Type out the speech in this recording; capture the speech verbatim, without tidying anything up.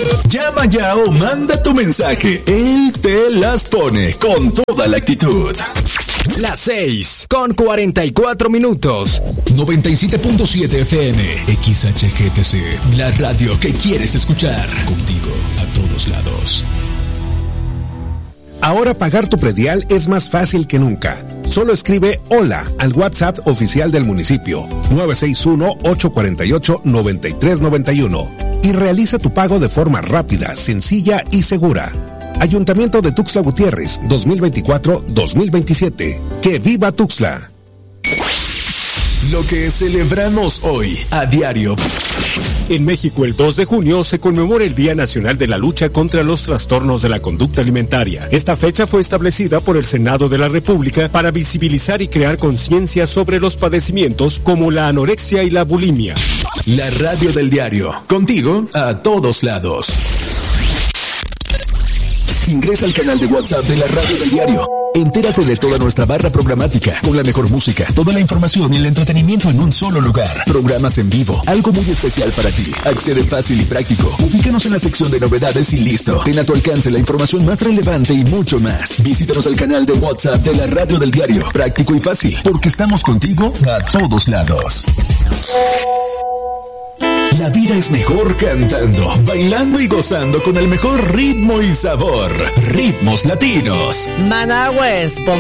Llama ya o manda tu mensaje. Él te las pone con toda la actitud. Las seis con cuarenta y cuatro minutos. noventa y siete punto siete F M. X H G T C. La radio que quieres escuchar. Contigo a todos lados. Ahora pagar tu predial es más fácil que nunca. Solo escribe hola al WhatsApp oficial del municipio nueve seis uno, ocho cuatro ocho, nueve tres nueve uno y realiza tu pago de forma rápida, sencilla y segura. Ayuntamiento de Tuxtla Gutiérrez, dos mil veinticuatro a dos mil veintisiete. ¡Que viva Tuxtla! Lo que celebramos hoy a diario. En México, el dos de junio se conmemora el Día Nacional de la Lucha contra los Trastornos de la Conducta Alimentaria. Esta fecha fue establecida por el Senado de la República para visibilizar y crear conciencia sobre los padecimientos como la anorexia y la bulimia. La radio del diario. Contigo a todos lados. Ingresa al canal de WhatsApp de la radio del diario. Entérate de toda nuestra barra programática, con la mejor música, toda la información y el entretenimiento en un solo lugar. Programas en vivo, algo muy especial para ti. Accede fácil y práctico. Ubícanos en la sección de novedades y listo. Ten a tu alcance la información más relevante y mucho más. Visítanos al canal de WhatsApp de la radio del diario. Práctico y fácil, porque estamos contigo a todos lados. La vida es mejor cantando, bailando y gozando con el mejor ritmo y sabor. Ritmos latinos. Managüez,